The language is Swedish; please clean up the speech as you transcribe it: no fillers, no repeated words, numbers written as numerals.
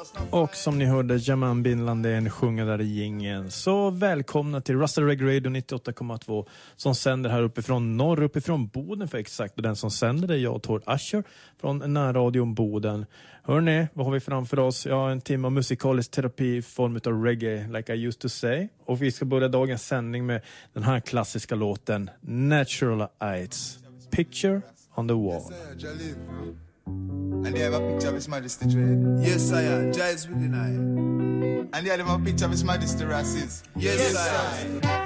Och som ni hörde Jaman bin Landén sjunga där i jingeln. Så välkomna till Rasta Reggae Radio 98,2 som sänder här uppifrån norr, uppifrån Boden för exakt. Och den som sänder är jag, Tord Asher, från närradion Boden. Hörrni, vad har vi framför oss? Ja, en timme av musikalisk terapi i form av reggae, like I used to say. Och vi ska börja dagens sändning med den här klassiska låten Natural Heights, Picture on the Wall. And they have a picture of His Majesty Dread. Yes, I am. Jais within I. And they have a picture of His Majesty Rassis. Yes, I am.